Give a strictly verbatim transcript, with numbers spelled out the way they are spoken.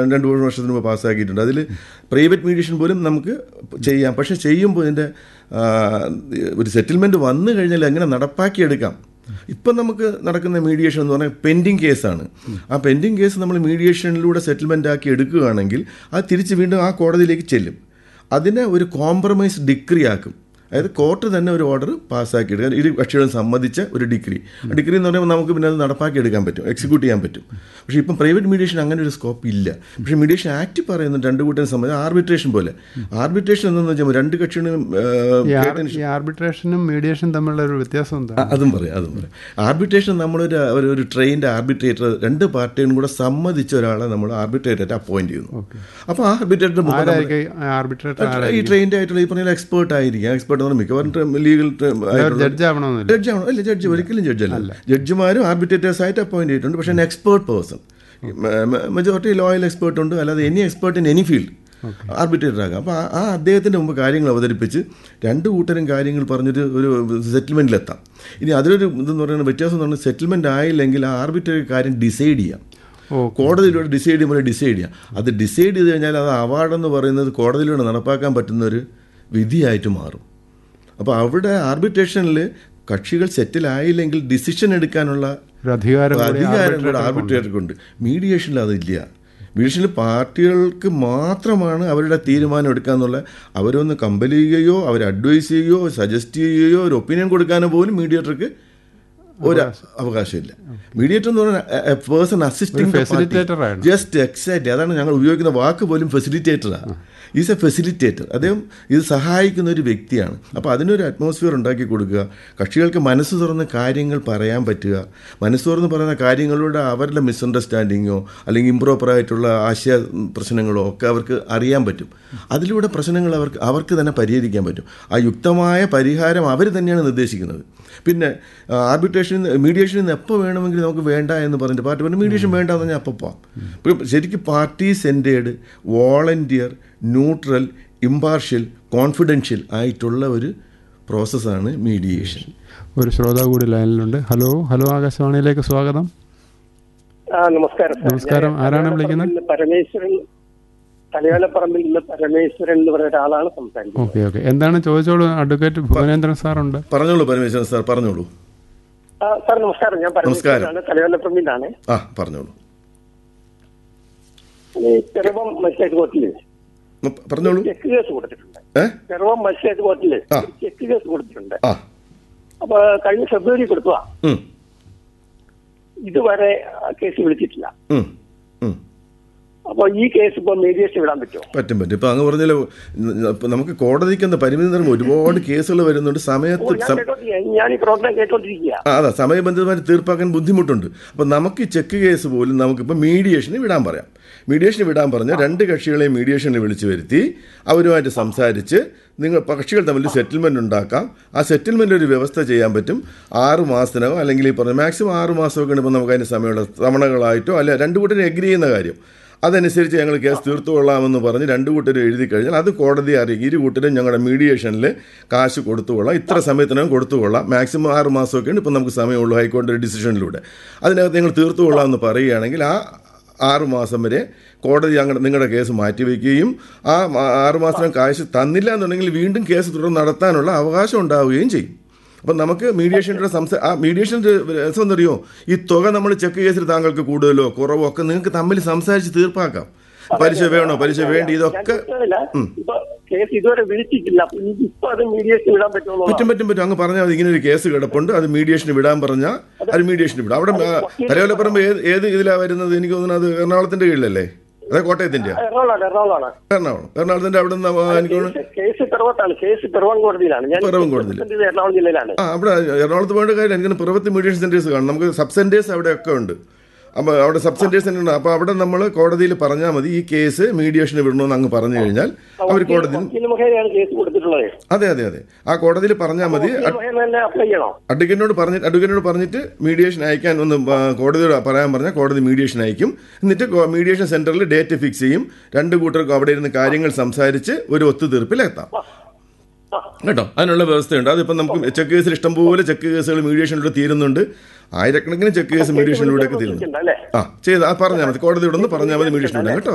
രണ്ട് മൂന്ന് വർഷത്തിന് മുമ്പ് പാസ്സാക്കിയിട്ടുണ്ട്. അതിൽ പ്രൈവറ്റ് മീഡിയേഷൻ പോലും നമുക്ക് ചെയ്യാം. പക്ഷേ ചെയ്യുമ്പോൾ ഇതിൻ്റെ ഒരു സെറ്റിൽമെൻറ്റ് വന്നു കഴിഞ്ഞാൽ എങ്ങനെ നടപ്പാക്കിയെടുക്കാം. ഇപ്പം നമുക്ക് നടക്കുന്ന മീഡിയേഷൻ എന്ന് പറഞ്ഞാൽ പെൻഡിങ് കേസാണ്. ആ പെൻഡിങ് കേസ് നമ്മൾ മീഡിയേഷനിലൂടെ സെറ്റിൽമെൻ്റ് ആക്കി എടുക്കുകയാണെങ്കിൽ അത് തിരിച്ച് വീണ്ടും ആ കോടതിയിലേക്ക് ചെല്ലും. അതിനെ ഒരു കോംപ്രമൈസ് ഡിഗ്രി ആക്കും. അതായത് കോർട്ട് തന്നെ ഒരു ഓർഡർ പാസ്സാക്കി എടുക്കാൻ ഇരു കക്ഷികളും സമ്മതിച്ച ഒരു ഡിഗ്രി. ഡിഗ്രി എന്ന് പറയുമ്പോൾ നമുക്ക് പിന്നെ അത് നടപ്പാക്കി എടുക്കാൻ പറ്റും, എക്സിക്യൂട്ട് ചെയ്യാൻ പറ്റും. പക്ഷേ ഇപ്പം പ്രൈവറ്റ് മീഡിയേഷൻ അങ്ങനെ ഒരു സ്കോപ്പ് ഇല്ല. പക്ഷേ മീഡിയേഷൻ ആക്ട് പറയുന്നത് രണ്ട് കൂട്ടരും സംബന്ധിച്ച് ആർബിട്രേഷൻ പോലെ. ആർബിട്രേഷൻ എന്താണെന്ന് വെച്ചാൽ രണ്ട് കക്ഷികളും ആർബിട്രേഷനും മീഡിയേഷനും തമ്മിലുള്ള ഒരു വ്യത്യാസം എന്താ? അതും പറയാം അതും പറയാം ആർബിട്രേഷൻ നമ്മളൊരു ഒരു ട്രെയിൻഡ് ആർബിട്രേറ്റർ രണ്ട് പാർട്ടിയും കൂടെ സമ്മതിച്ച ഒരാളെ നമ്മൾ ആർബിട്രേറ്ററായിട്ട് അപ്പോയിന്റ് ചെയ്യുന്നു. അപ്പോൾ ആ ആർബിട്രേറ്റർ ഈ ട്രെയിൻഡ് ആയിട്ടുള്ള ഈ പറഞ്ഞ എക്സ്പേർട്ട് ആയിരിക്കും. എക്സ്പേർട്ട് മിക്കവാറും ലീഗൽ ജഡ്ജ് ആവണം. അല്ല, ജഡ്ജ് ഒരിക്കലും ജഡ്ജ് അല്ല. ജഡ്ജിമാരും ആർബിട്രേറ്റേഴ്സ് ആയിട്ട് അപ്പോയിന്റ് ചെയ്തിട്ടുണ്ട്. പക്ഷേ എക്സ്പേർട്ട് പേഴ്സൺ, മെജോറിറ്റി ലോയൽ എക്സ്പേർട്ട് ഉണ്ട്. അല്ലാതെ any expert in any field arbitrator ആകാം. അപ്പോൾ ആ അദ്ദേഹത്തിൻ്റെ മുമ്പ് കാര്യങ്ങൾ അവതരിപ്പിച്ച് രണ്ട് കൂട്ടരും കാര്യങ്ങൾ പറഞ്ഞൊരു ഒരു സെറ്റിൽമെൻറ്റിലെത്താം. ഇനി അതിലൊരു ഇതെന്ന് പറയുന്നത് വ്യത്യാസം എന്ന് പറഞ്ഞാൽ സെറ്റിൽമെൻറ്റ് ആയില്ലെങ്കിൽ ആ ആർബിട്രേറ്റർ കാര്യം ഡിസൈഡ് ചെയ്യാം. കോടതിയിലൂടെ ഡിസൈഡ് ചെയ്യുമ്പോൾ ഡിസൈഡ് ചെയ്യാം. അത് ഡിസൈഡ് ചെയ്ത് കഴിഞ്ഞാൽ അത് അവാർഡെന്ന് പറയുന്നത് കോടതിയിലൂടെ നടപ്പാക്കാൻ പറ്റുന്ന ഒരു വിധിയായിട്ട് മാറും. അപ്പോൾ അവിടെ ആർബിട്രേഷനിൽ കക്ഷികൾ സെറ്റിലായില്ലെങ്കിൽ ഡിസിഷൻ എടുക്കാനുള്ള അധികാരം കൂടെ ആർബിട്രേറ്റർക്കുണ്ട്. മീഡിയേഷനിൽ അതില്ല. മീഡിയേഷനിൽ പാർട്ടികൾക്ക് മാത്രമാണ് അവരുടെ തീരുമാനം എടുക്കാന്നുള്ള, അവരൊന്ന് കമ്പൽ ചെയ്യുകയോ അവർ അഡ്വൈസ് ചെയ്യുകയോ സജസ്റ്റ് ചെയ്യുകയോ ഒരു ഒപ്പീനിയൻ കൊടുക്കാനോ പോലും മീഡിയേറ്റർക്ക് ഒരു അവകാശമില്ല. മീഡിയേറ്റർ എന്ന് പറഞ്ഞാൽ പേഴ്സൺ അസിസ്റ്റിംഗ് ജസ്റ്റ് എക്സാക്ട് അതാണ് ഞങ്ങൾ ഉപയോഗിക്കുന്ന വാക്ക് പോലും ഫെസിലിറ്റേറ്ററാണ്. Is A facilitator. അദ്ദേഹം ഇത് സഹായിക്കുന്ന ഒരു വ്യക്തിയാണ്. അപ്പോൾ അതിനൊരു അറ്റ്മോസ്ഫിയർ ഉണ്ടാക്കി കൊടുക്കുക, കക്ഷികൾക്ക് മനസ്സ് തുറന്ന് കാര്യങ്ങൾ പറയാൻ പറ്റുക. മനസ്സ് തുറന്ന് പറയുന്ന കാര്യങ്ങളിലൂടെ അവരുടെ മിസ്അണ്ടർസ്റ്റാൻഡിങ്ങോ അല്ലെങ്കിൽ ഇംപ്രോപ്പറായിട്ടുള്ള ആശയ പ്രശ്നങ്ങളോ ഒക്കെ അവർക്ക് അറിയാൻ പറ്റും. അതിലൂടെ പ്രശ്നങ്ങൾ അവർക്ക് അവർക്ക് തന്നെ പരിഹരിക്കാൻ പറ്റും. ആ യുക്തമായ പരിഹാരം അവർ തന്നെയാണ് നിർദ്ദേശിക്കുന്നത്. പിന്നെ ആർബിട്രേഷൻ മീഡിയേഷനിൽ നിന്ന് എപ്പോൾ വേണമെങ്കിലും നമുക്ക് വേണ്ട എന്ന് പറഞ്ഞിട്ട് പാർട്ടി പറഞ്ഞു മീഡിയേഷൻ വേണ്ട എന്ന് പറഞ്ഞാൽ അപ്പോൾ പോവാം. ശരിക്കും party centered, volunteer, neutral, impartial, confidential ആയിട്ടുള്ള ഒരു പ്രോസസ്സാണ് മീഡിയേഷൻ. ഒരു ശ്രോതാവ് കൂടി ലൈനിലുണ്ട്. ഹലോ ഹലോ ആകാശവാണിയിലേക്ക് സ്വാഗതം. നമസ്കാരം. നമസ്കാരം. ആരാണ് വിളിക്കുന്നത്? പരമേശ്വരൻ, തലയോലപ്പറമ്പിൽ നിന്ന് പരമേശ്വരൻ എന്ന് പറയുന്ന ഒരാളാണ് സംസാരിക്കുന്നത്. ഓക്കെ ഓക്കെ എന്താണ് ചോദിച്ചോളൂ. അഡ്വക്കേറ്റ് ഭുവനേന്ദ്രൻ സാറുണ്ട്. പറഞ്ഞോളൂ പരമേശ്വരൻ സാർ, പറഞ്ഞോളൂ. സാർ നമസ്കാരം. ഞാൻ പരമേശ്വരനാണ്, തലയോലപ്പറമ്പിലാണ്. ആ പറഞ്ഞോളൂ. ചെറുപ്പം മജിസ്ട്രേറ്റ് കോർട്ടില് പറഞ്ഞോളൂ ചെക്ക് കേസ് കൊടുത്തിട്ടുണ്ട്. ചെറുപ്പം മജിസ്ട്രേറ്റ് കോർട്ടില് ചെക്ക് കേസ് കൊടുത്തിട്ടുണ്ട്. അപ്പൊ കഴിഞ്ഞ ഫെബ്രുവരി കൊടുത്തതാ. ഇതുവരെ കേസ് വിളിച്ചിട്ടില്ല. അപ്പോൾ ഈ കേസ് ഇപ്പോൾ മീഡിയേഷൻ വിടാൻ പറ്റുമോ? പറ്റും പറ്റും. ഇപ്പം അങ്ങ് പറഞ്ഞാൽ നമുക്ക് കോടതിക്ക് എന്താ പരിമിതി നിറഞ്ഞ ഒരുപാട് കേസുകൾ വരുന്നുണ്ട്. സമയത്ത് ഞാൻ ഈ പ്രോഗ്രാം കേട്ടോണ്ടിരിക്കുക. അതാ സമയബന്ധിതമായി തീർപ്പാക്കാൻ ബുദ്ധിമുട്ടുണ്ട്. അപ്പം നമുക്ക് ഈ ചെക്ക് കേസ് പോലും നമുക്കിപ്പോൾ മീഡിയേഷന് വിടാൻ പറയാം. മീഡിയേഷന് വിടാൻ പറഞ്ഞാൽ രണ്ട് കക്ഷികളെയും മീഡിയേഷനിൽ വിളിച്ചു വരുത്തി അവരുമായിട്ട് സംസാരിച്ച് നിങ്ങൾ കക്ഷികൾ തമ്മിൽ സെറ്റിൽമെൻറ്റ് ഉണ്ടാക്കാം. ആ സെറ്റിൽമെൻ്റ് ഒരു വ്യവസ്ഥ ചെയ്യാൻ പറ്റും. ആറ് മാസത്തിനോ അല്ലെങ്കിൽ ഈ പറഞ്ഞ മാക്സിമം ആറ് മാസമൊക്കെ ഇപ്പോൾ നമുക്ക് അതിന് സമയമുള്ള തവണകളായിട്ടോ അല്ല രണ്ട് കൂട്ടരും എഗ്രി ചെയ്യുന്ന കാര്യം അതനുസരിച്ച് ഞങ്ങൾ കേസ് തീർത്തുകൊള്ളാമെന്ന് പറഞ്ഞ് രണ്ട് കൂട്ടരും എഴുതി കഴിഞ്ഞാൽ അത് കോടതി അറിയിക്കും. ഇരു കൂട്ടരും ഞങ്ങളുടെ മീഡിയേഷനിൽ കാശ് കൊടുത്തുകൊള്ളാം, ഇത്ര സമയത്തിനകം കൊടുത്തുകൊള്ളാം, മാക്സിമം ആറ് മാസമൊക്കെയാണ് ഇപ്പോൾ നമുക്ക് സമയമുള്ളൂ ഹൈക്കോടതി ഡിസിഷനിലൂടെ. അതിനകത്ത് നിങ്ങൾ തീർത്തുകൊള്ളാമെന്ന് പറയുകയാണെങ്കിൽ ആ ആറുമാസം വരെ കോടതി അങ്ങനെ നിങ്ങളുടെ കേസ് മാറ്റിവെക്കുകയും ആ ആറുമാസം കാശ് തന്നില്ല എന്നുണ്ടെങ്കിൽ വീണ്ടും കേസ് തുടർന്ന് നടത്താനുള്ള അവകാശം ഉണ്ടാവുകയും ചെയ്യും. അപ്പം നമുക്ക് മീഡിയേഷൻ്റെ സംസാ ആ മീഡിയേഷൻ്റെ രസം എന്നറിയോ, ഈ തുക നമ്മൾ ചെക്ക് കേസിൽ താങ്കൾക്ക് കൂടുതലോ കുറവോ ഒക്കെ നിങ്ങൾക്ക് തമ്മിൽ സംസാരിച്ച് തീർപ്പാക്കാം. പലിശ വേണോ പലിശ വേണ്ടി ഇതൊക്കെ പറ്റും പറ്റും പറ്റും അങ്ങ് പറഞ്ഞാൽ മതി. ഇങ്ങനെ ഒരു കേസ് കിടപ്പുണ്ട്, അത് മീഡിയേഷന് വിടാൻ പറഞ്ഞാൽ അത് മീഡിയേഷന് വിടാം. അവിടെ തലയോലപ്പറമ്പ് ഏത് ഏത് ഇതിലാണ് വരുന്നത്? എനിക്ക് തോന്നുന്നത് അത് എറണാകുളത്തിന്റെ കീഴിലല്ലേ? അതെ, കോട്ടയത്തിന്റെ എറണാകുളം എറണാകുളത്തിന്റെ അവിടെ നിന്ന് എനിക്ക് പിറവം കോടതിയിൽ. ആ അവിടെ എറണാകുളത്ത് പോകേണ്ട കാര്യം എനിക്ക് പിറവത്ത് മീഡിയേഷൻ സെന്റേഴ്സ് കാണും. നമുക്ക് സബ് സെന്റേഴ്സ് അവിടെയൊക്കെ ഉണ്ട്. അപ്പോൾ അവിടെ സബ് സെന്റേഴ്സ് ഉണ്ട്. അപ്പോൾ അവിടെ നമ്മൾ കോടതിയിൽ പറഞ്ഞാൽ മതി ഈ കേസ് മീഡിയേഷന് വിടണമെന്ന് അങ്ങ് പറഞ്ഞു കഴിഞ്ഞാൽ അവർ കോടതിയിൽ അതെ അതെ അതെ ആ കോടതിയിൽ പറഞ്ഞാൽ മതി. അഡ്വക്കേറ്റിനോട് പറഞ്ഞിട്ട് അഡ്വക്കേറ്റിനോട് പറഞ്ഞിട്ട് മീഡിയേഷൻ അയക്കാൻ ഒന്ന് കോടതിയോട് പറയാൻ പറഞ്ഞാൽ കോടതി മീഡിയേഷൻ അയക്കും. എന്നിട്ട് മീഡിയേഷൻ സെന്ററിൽ ഡേറ്റ് ഫിക്സ് ചെയ്യും. രണ്ട് കൂട്ടർക്കും അവിടെ ഇരുന്ന് കാര്യങ്ങൾ സംസാരിച്ച് ഒരു ഒത്തുതീർപ്പിലെത്താം കേട്ടോ. അതിനുള്ള വ്യവസ്ഥയുണ്ട്. അതിപ്പോൾ നമുക്ക് ചെക്ക് കേസിൽ ഇഷ്ടംപോലെ ചെക്ക് കേസുകൾ മീഡിയേഷനിലൂടെ തീരുന്നുണ്ട്. ആയിരക്കണക്കിന് ചെക്ക് കേസ് മീഡിയേഷനിലൂടെ ഒക്കെ തീരുന്നു. ആ ചെയ്ത് ആ പറഞ്ഞാൽ മതി, കോടതിയോടൊന്ന് പറഞ്ഞാൽ മതി മീഡിയേഷനിലൂടെ കേട്ടോ.